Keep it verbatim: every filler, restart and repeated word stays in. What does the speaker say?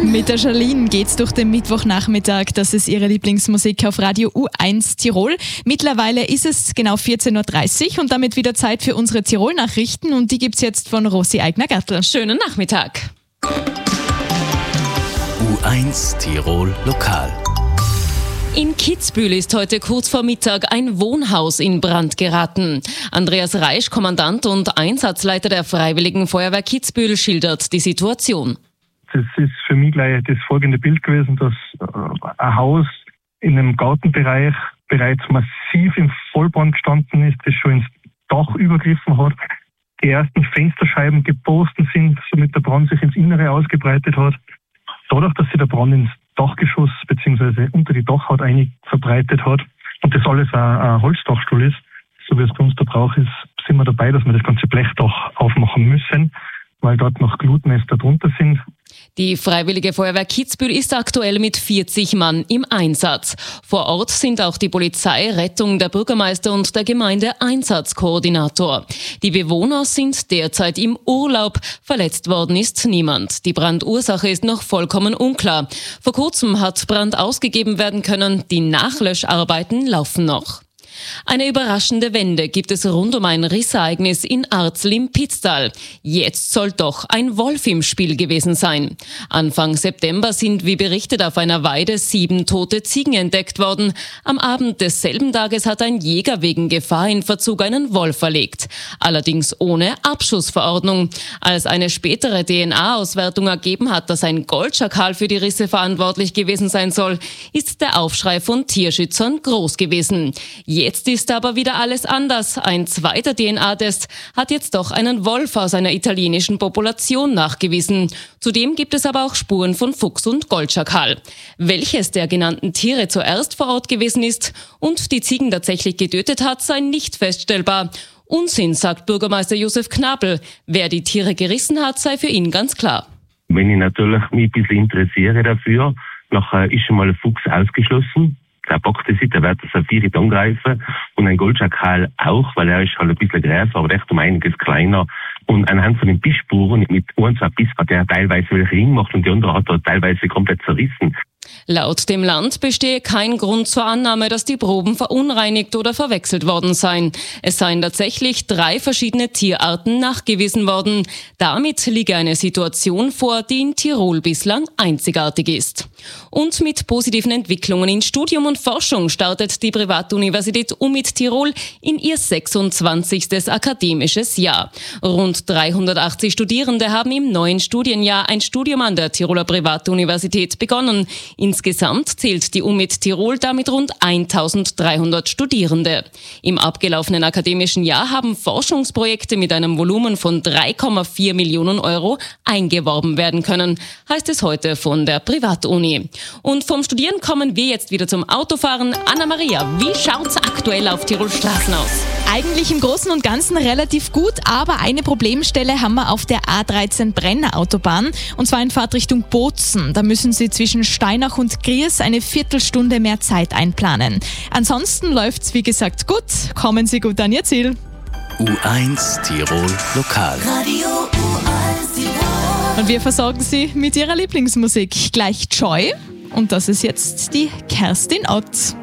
Mit der Charlene geht's durch den Mittwochnachmittag. Das ist ihre Lieblingsmusik auf Radio U eins Tirol. Mittlerweile ist es genau vierzehn Uhr dreißig und damit wieder Zeit für unsere Tirol-Nachrichten. Und die gibt's jetzt von Rosi Eigner-Gattel. Schönen Nachmittag. U eins Tirol Lokal. In Kitzbühel ist heute kurz vor Mittag ein Wohnhaus in Brand geraten. Andreas Reisch, Kommandant und Einsatzleiter der Freiwilligen Feuerwehr Kitzbühel, schildert die Situation. Das ist für mich gleich das folgende Bild gewesen, dass ein Haus in einem Gartenbereich bereits massiv im Vollbrand gestanden ist, das schon ins Dach übergriffen hat, die ersten Fensterscheiben geborsten sind, somit der Brand sich ins Innere ausgebreitet hat. Dadurch, dass sich der Brand ins Dachgeschoss bzw. unter die Dachhaut einig verbreitet hat und das alles ein, ein Holzdachstuhl ist, so wie es bei uns der Brauch ist, sind wir dabei, dass wir das ganze Blechdach aufmachen müssen, weil dort noch Glutnester drunter sind. Die Freiwillige Feuerwehr Kitzbühel ist aktuell mit vierzig Mann im Einsatz. Vor Ort sind auch die Polizei, Rettung, der Bürgermeister und der Gemeindeeinsatzkoordinator. Die Bewohner sind derzeit im Urlaub. Verletzt worden ist niemand. Die Brandursache ist noch vollkommen unklar. Vor kurzem hat Brand ausgegeben werden können. Die Nachlöscharbeiten laufen noch. Eine überraschende Wende gibt es rund um ein Rissereignis in Arzl im Pitztal. Jetzt soll doch ein Wolf im Spiel gewesen sein. Anfang September sind, wie berichtet, auf einer Weide sieben tote Ziegen entdeckt worden. Am Abend desselben Tages hat ein Jäger wegen Gefahr in Verzug einen Wolf erlegt. Allerdings ohne Abschussverordnung. Als eine spätere D N A-Auswertung ergeben hat, dass ein Goldschakal für die Risse verantwortlich gewesen sein soll, ist der Aufschrei von Tierschützern groß gewesen. Jetzt ist aber wieder alles anders. Ein zweiter D N A-Test hat jetzt doch einen Wolf aus einer italienischen Population nachgewiesen. Zudem gibt es aber auch Spuren von Fuchs und Goldschakal. Welches der genannten Tiere zuerst vor Ort gewesen ist und die Ziegen tatsächlich getötet hat, sei nicht feststellbar. Unsinn, sagt Bürgermeister Josef Knabel. Wer die Tiere gerissen hat, sei für ihn ganz klar. Wenn ich natürlich mich ein bisschen interessiere dafür, nachher ist schon mal ein Fuchs ausgeschlossen. Der bockte sich, der wird das Saphir angreifen und ein Goldschakal auch, weil er ist halt ein bisschen größer, aber echt um einiges kleiner. Und anhand von den Bissspuren mit ein, zwei Biss hat er teilweise welche hingemacht und die andere hat er teilweise komplett zerrissen. Laut dem Land bestehe kein Grund zur Annahme, dass die Proben verunreinigt oder verwechselt worden seien. Es seien tatsächlich drei verschiedene Tierarten nachgewiesen worden. Damit liege eine Situation vor, die in Tirol bislang einzigartig ist. Und mit positiven Entwicklungen in Studium und Forschung startet die Privatuniversität U M I T Tirol in ihr sechsundzwanzigstes akademisches Jahr. Rund dreihundertachtzig Studierende haben im neuen Studienjahr ein Studium an der Tiroler Privatuniversität begonnen. Insgesamt zählt die U M I T Tirol damit rund eintausenddreihundert Studierende. Im abgelaufenen akademischen Jahr haben Forschungsprojekte mit einem Volumen von drei Komma vier Millionen Euro eingeworben werden können, heißt es heute von der Privatuni. Und vom Studieren kommen wir jetzt wieder zum Autofahren. Anna-Maria, wie schaut's aktuell auf Tirol Straßen aus? Eigentlich im Großen und Ganzen relativ gut, aber eine Problemstelle haben wir auf der A dreizehn Brenner Autobahn und zwar in Fahrtrichtung Bozen. Da müssen Sie zwischen Steinach und Griers eine Viertelstunde mehr Zeit einplanen. Ansonsten läuft's wie gesagt gut. Kommen Sie gut an Ihr Ziel. U eins Tirol Lokal. Radio U eins Tirol. Und wir versorgen Sie mit Ihrer Lieblingsmusik. Gleich Joy. Und das ist jetzt die Kerstin Ott.